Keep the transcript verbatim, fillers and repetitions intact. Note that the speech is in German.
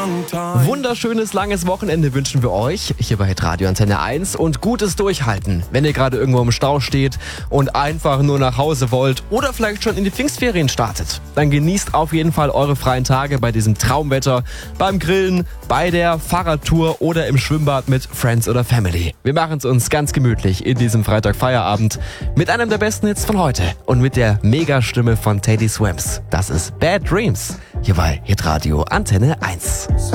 Wunderschönes, langes Wochenende wünschen wir euch hier bei Radio Antenne eins und gutes Durchhalten, wenn ihr gerade irgendwo im Stau steht und einfach nur nach Hause wollt oder vielleicht schon in die Pfingstferien startet. Dann genießt auf jeden Fall eure freien Tage bei diesem Traumwetter, beim Grillen, bei der Fahrradtour oder im Schwimmbad mit Friends oder Family. Wir machen es uns ganz gemütlich in diesem Freitagfeierabend mit einem der besten Hits von heute und mit der Megastimme von Teddy Swims. Das ist Bad Dreams hier bei Hitradio Antenne eins.